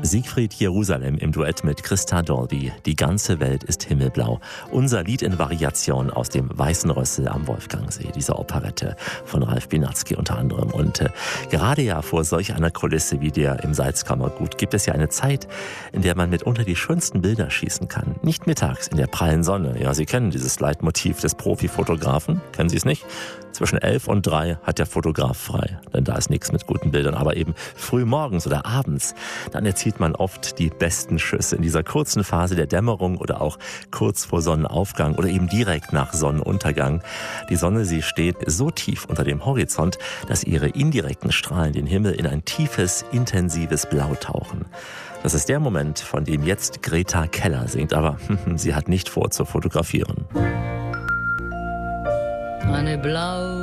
Siegfried Jerusalem im Duett mit Christa Dolby. Die ganze Welt ist himmelblau. Unser Lied in Variation aus dem Weißen Rössel am Wolfgangsee, dieser Operette von Ralf Biernacki unter anderem. Und gerade ja vor solch einer Kulisse wie der im Salzkammergut gibt es ja eine Zeit, in der man mitunter die schönsten Bilder schießen kann. Nicht mittags in der prallen Sonne. Ja, Sie kennen dieses Leitmotiv des Profifotografen. Kennen Sie es nicht? Zwischen 11 und 3 hat der Fotograf frei, denn da ist nichts mit guten Bildern. Aber eben früh morgens oder abends, dann erzielt man oft die besten Schüsse in dieser kurzen Phase der Dämmerung oder auch kurz vor Sonnenaufgang oder eben direkt nach Sonnenuntergang. Die Sonne, sie steht so tief unter dem Horizont, dass ihre indirekten Strahlen den Himmel in ein tiefes, intensives Blau tauchen. Das ist der Moment, von dem jetzt Greta Keller singt, aber sie hat nicht vor zu fotografieren. Eine blaue